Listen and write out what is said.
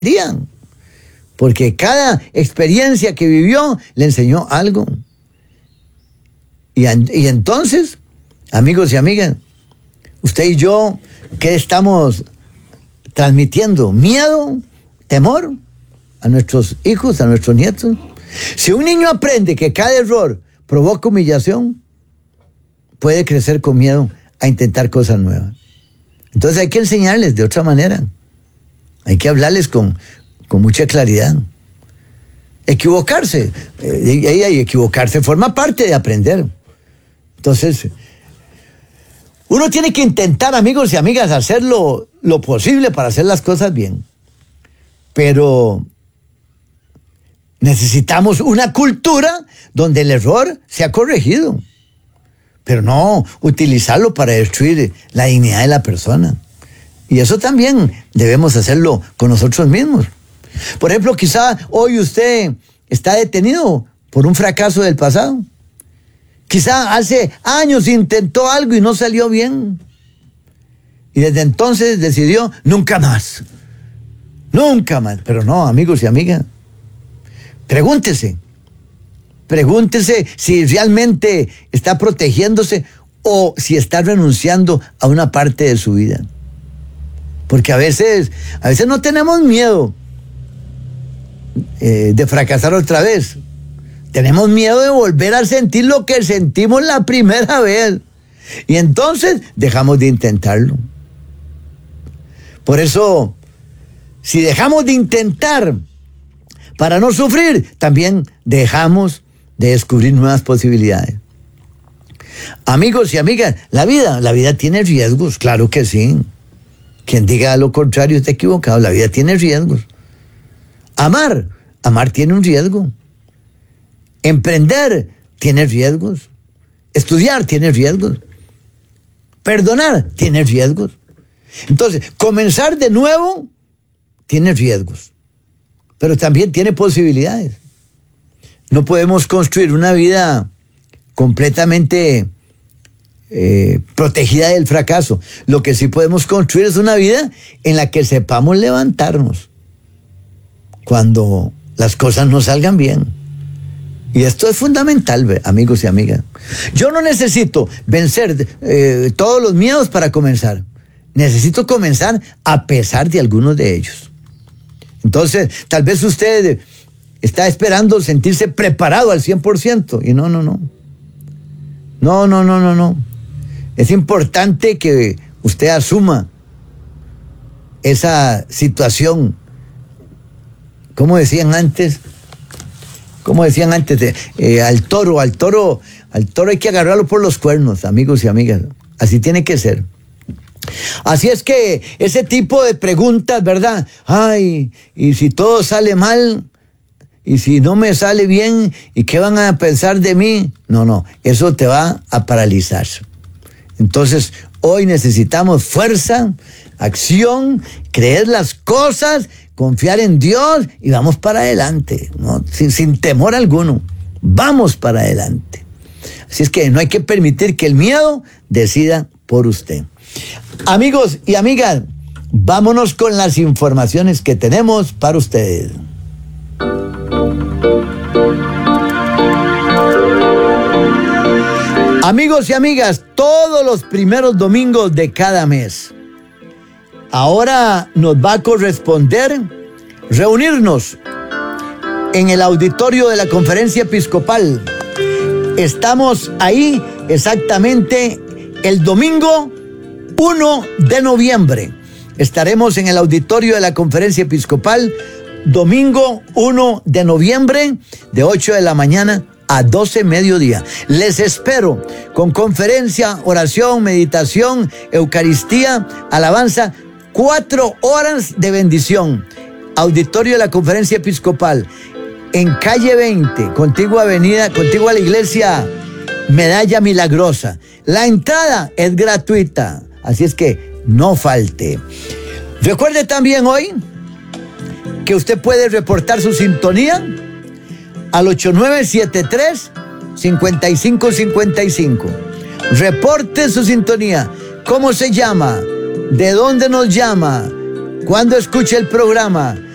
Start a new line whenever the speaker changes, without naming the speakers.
día, porque cada experiencia que vivió le enseñó algo. Y entonces, amigos y amigas, usted y yo, ¿qué estamos transmitiendo? ¿Miedo? ¿Temor? ¿A nuestros hijos, a nuestros nietos? Si un niño aprende que cada error provoca humillación, puede crecer con miedo a intentar cosas nuevas. Entonces hay que enseñarles de otra manera. Hay que hablarles con mucha claridad. Equivocarse. Y equivocarse forma parte de aprender. Entonces, uno tiene que intentar, amigos y amigas, hacer lo posible para hacer las cosas bien. Pero necesitamos una cultura donde el error sea corregido. Pero no utilizarlo para destruir la dignidad de la persona. Y eso también debemos hacerlo con nosotros mismos. Por ejemplo, quizá hoy usted está detenido por un fracaso del pasado. Quizá hace años intentó algo y no salió bien. Y desde entonces decidió nunca más. Nunca más. Pero no, amigos y amigas. Pregúntese si realmente está protegiéndose o si está renunciando a una parte de su vida. Porque a veces no tenemos miedo de fracasar otra vez. Tenemos miedo de volver a sentir lo que sentimos la primera vez. Y entonces dejamos de intentarlo. Por eso, si dejamos de intentar para no sufrir, también dejamos de descubrir nuevas posibilidades. Amigos y amigas, la vida tiene riesgos, claro que sí. Quien diga lo contrario está equivocado. La vida tiene riesgos. Amar tiene un riesgo. Emprender tiene riesgos. Estudiar tiene riesgos. Perdonar tiene riesgos. Entonces, comenzar de nuevo tiene riesgos, pero también tiene posibilidades. No podemos construir una vida completamente protegida del fracaso. Lo que sí podemos construir es una vida en la que sepamos levantarnos cuando las cosas no salgan bien. Y esto es fundamental, amigos y amigas. Yo no necesito vencer todos los miedos para comenzar. Necesito comenzar a pesar de algunos de ellos. Entonces, tal vez usted está esperando sentirse preparado al 100%. Y no. No. Es importante que usted asuma esa situación. ¿Cómo decían antes? Al toro hay que agarrarlo por los cuernos, amigos y amigas. Así tiene que ser. Así es que ese tipo de preguntas, ¿verdad? Ay, y si todo sale mal, y si no me sale bien, ¿y qué van a pensar de mí? No, eso te va a paralizar. Entonces, hoy necesitamos fuerza, acción, creer las cosas, confiar en Dios y vamos para adelante, ¿no? Sin temor alguno, vamos para adelante. Así es que no hay que permitir que el miedo decida por usted. Amigos y amigas, vámonos con las informaciones que tenemos para ustedes. Amigos y amigas, todos los primeros domingos de cada mes, ahora nos va a corresponder reunirnos en el auditorio de la Conferencia Episcopal. Estamos ahí exactamente el domingo 1 de noviembre. Estaremos en el auditorio de la Conferencia Episcopal, domingo 1 de noviembre, de 8 de la mañana a 12 mediodía. Les espero con conferencia, oración, meditación, Eucaristía, alabanza, 4 horas de bendición. Auditorio de la Conferencia Episcopal, en calle 20, contigua a la iglesia Medalla Milagrosa. La entrada es gratuita, así es que no falte. Recuerde también hoy que usted puede reportar su sintonía al 8973-5555. Reporte su sintonía. ¿Cómo se llama? ¿De dónde nos llama? ¿Cuándo escucha el programa?